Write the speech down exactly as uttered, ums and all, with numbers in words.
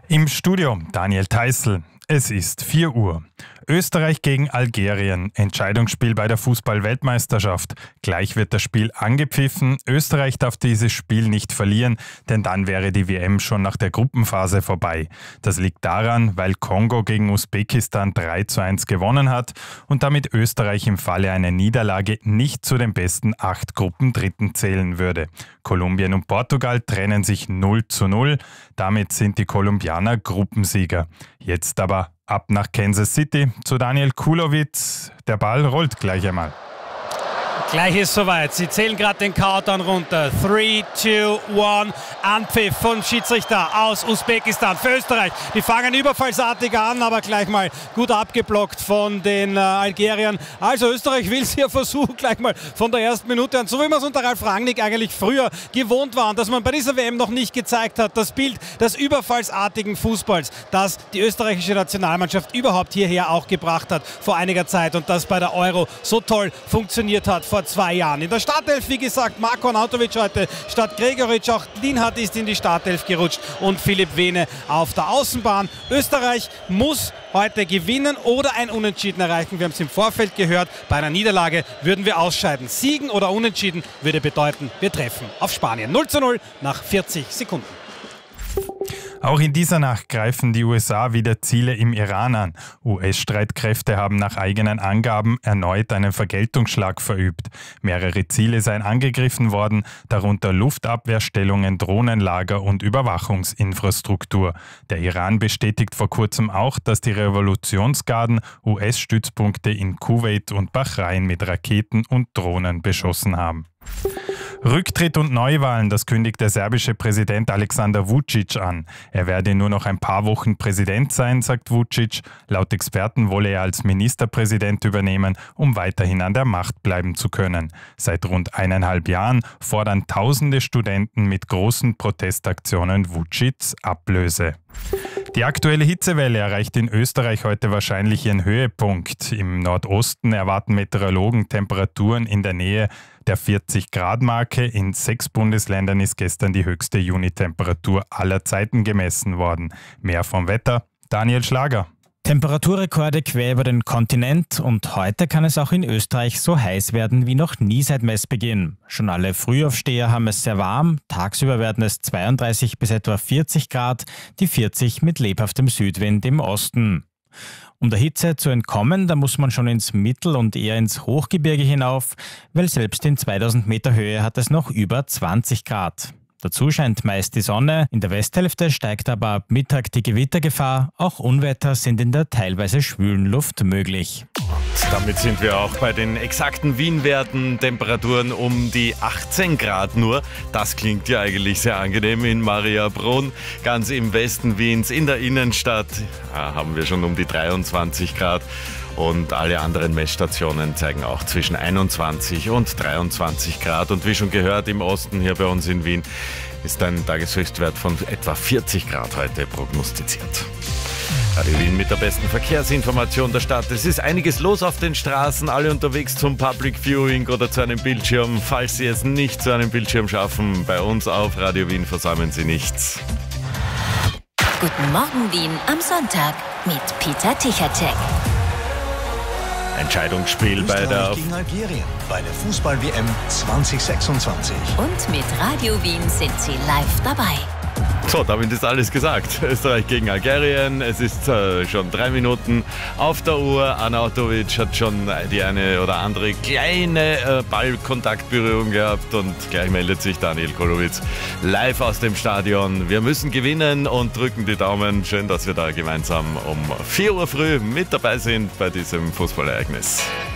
Im Studio Daniel Theißl. Es ist vier Uhr. Österreich gegen Algerien. Entscheidungsspiel bei der Fußball-Weltmeisterschaft. Gleich wird das Spiel angepfiffen. Österreich darf dieses Spiel nicht verlieren, denn dann wäre die W M schon nach der Gruppenphase vorbei. Das liegt daran, weil Kongo gegen Usbekistan drei zu eins gewonnen hat und damit Österreich im Falle einer Niederlage nicht zu den besten acht Gruppendritten zählen würde. Kolumbien und Portugal trennen sich null zu null. Damit sind die Kolumbianer Gruppensieger. Jetzt aber ab nach Kansas City zu Daniel Kulowitz. Der Ball rollt gleich einmal. Gleich ist soweit. Sie zählen gerade den Countdown runter. drei, zwei, eins. Anpfiff vom Schiedsrichter aus Usbekistan für Österreich. Die fangen überfallsartig an, aber gleich mal gut abgeblockt von den äh, Algeriern. Also Österreich will es hier versuchen, gleich mal von der ersten Minute an. So wie wir es unter Ralf Rangnick eigentlich früher gewohnt waren, dass man bei dieser W M noch nicht gezeigt hat. Das Bild des überfallsartigen Fußballs, das die österreichische Nationalmannschaft überhaupt hierher auch gebracht hat vor einiger Zeit und das bei der Euro so toll funktioniert hat vor zwei Jahren. In der Startelf, wie gesagt, Marko Arnautovic heute statt Gregoritsch, auch Lienhardt ist in die Startelf gerutscht und Philipp Vene auf der Außenbahn. Österreich muss heute gewinnen oder ein Unentschieden erreichen. Wir haben es im Vorfeld gehört, bei einer Niederlage würden wir ausscheiden. Siegen oder Unentschieden würde bedeuten, wir treffen auf Spanien. null zu null nach vierzig Sekunden. Auch in dieser Nacht greifen die U S A wieder Ziele im Iran an. U S-Streitkräfte haben nach eigenen Angaben erneut einen Vergeltungsschlag verübt. Mehrere Ziele seien angegriffen worden, darunter Luftabwehrstellungen, Drohnenlager und Überwachungsinfrastruktur. Der Iran bestätigt vor kurzem auch, dass die Revolutionsgarden U S-Stützpunkte in Kuwait und Bahrain mit Raketen und Drohnen beschossen haben. Rücktritt und Neuwahlen, das kündigt der serbische Präsident Aleksandar Vučić an. Er werde nur noch ein paar Wochen Präsident sein, sagt Vučić. Laut Experten wolle er als Ministerpräsident übernehmen, um weiterhin an der Macht bleiben zu können. Seit rund eineinhalb Jahren fordern tausende Studenten mit großen Protestaktionen Vučićs Ablöse. Die aktuelle Hitzewelle erreicht in Österreich heute wahrscheinlich ihren Höhepunkt. Im Nordosten erwarten Meteorologen Temperaturen in der Nähe der vierzig Grad Marke. In sechs Bundesländern ist gestern die höchste Junitemperatur aller Zeiten gemessen worden. Mehr vom Wetter, Daniel Schlager. Temperaturrekorde quer über den Kontinent und heute kann es auch in Österreich so heiß werden wie noch nie seit Messbeginn. Schon alle Frühaufsteher haben es sehr warm, tagsüber werden es zweiunddreißig bis etwa vierzig Grad, die vierzig mit lebhaftem Südwind im Osten. Um der Hitze zu entkommen, da muss man schon ins Mittel- und eher ins Hochgebirge hinauf, weil selbst in zweitausend Meter Höhe hat es noch über zwanzig Grad. Dazu scheint meist die Sonne, in der Westhälfte steigt aber ab Mittag die Gewittergefahr, auch Unwetter sind in der teilweise schwülen Luft möglich. Damit sind wir auch bei den exakten Wien-Werten, Temperaturen um die achtzehn Grad nur. Das klingt ja eigentlich sehr angenehm in Mariabrunn, ganz im Westen Wiens, in der Innenstadt ja, haben wir schon um die dreiundzwanzig Grad. Und alle anderen Messstationen zeigen auch zwischen einundzwanzig und dreiundzwanzig Grad. Und wie schon gehört, im Osten hier bei uns in Wien ist ein Tageshöchstwert von etwa vierzig Grad heute prognostiziert. Radio Wien mit der besten Verkehrsinformation der Stadt. Es ist einiges los auf den Straßen, alle unterwegs zum Public Viewing oder zu einem Bildschirm. Falls Sie es nicht zu einem Bildschirm schaffen, bei uns auf Radio Wien versäumen Sie nichts. Guten Morgen Wien am Sonntag mit Peter Tichatschek. Entscheidungsspiel bei der gegen Algerien bei der Fußball-W M zwanzig sechsundzwanzig. Und mit Radio Wien sind Sie live dabei. So, damit ist alles gesagt. Österreich gegen Algerien. Es ist äh, schon drei Minuten auf der Uhr. Arnautovic hat schon die eine oder andere kleine äh, Ballkontaktberührung gehabt und gleich meldet sich Daniel Kulowitz live aus dem Stadion. Wir müssen gewinnen und drücken die Daumen. Schön, dass wir da gemeinsam um vier Uhr früh mit dabei sind bei diesem Fußballereignis.